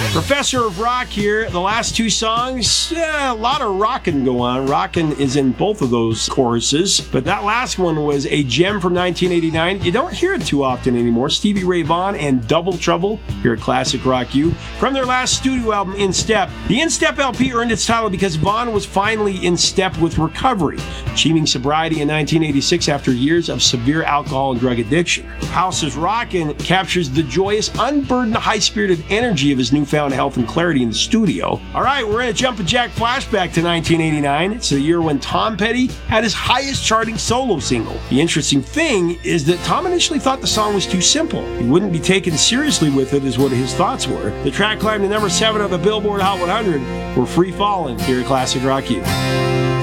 Professor of Rock here. The last two songs, a lot of rockin' go on. Rockin' is in both of those choruses, but that last one was a gem from 1989. You don't hear it too often anymore. Stevie Ray Vaughan and Double Trouble here at Classic Rock U. From their last studio album, In Step. The In Step LP earned its title because Vaughan was finally in step with recovery, achieving sobriety in 1986 after years of severe alcohol and drug addiction. House is Rockin' captures the joyous, unburdened, high-spirited energy of his newfound health and clarity in the studio. All right, we're going to jump a jack flashback to 1989. It's the year when Tom Petty had his highest charting solo single. The interesting thing is that Tom initially thought the song was too simple. He wouldn't be taken seriously with it, is what his thoughts were. The track climbed to number 7 of the Billboard Hot 100. We're free falling here at Classic Rock U.